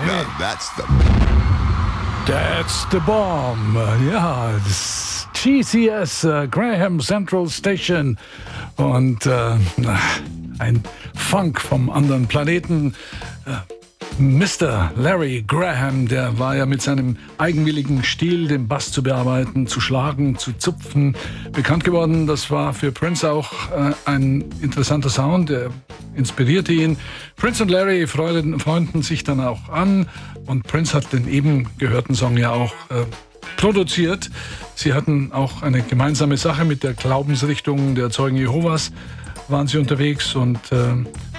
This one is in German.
Now that's the... That's the bomb. Ja, das GCS, Graham Central Station. Und ein Funk vom anderen Planeten. Mr. Larry Graham, der war ja mit seinem eigenwilligen Stil, den Bass zu bearbeiten, zu schlagen, zu zupfen, bekannt geworden. Das war für Prince auch ein interessanter Sound, der inspirierte ihn. Prince und Larry freunden sich dann auch an und Prince hat den eben gehörten Song ja auch produziert. Sie hatten auch eine gemeinsame Sache mit der Glaubensrichtung der Zeugen Jehovas, waren sie unterwegs und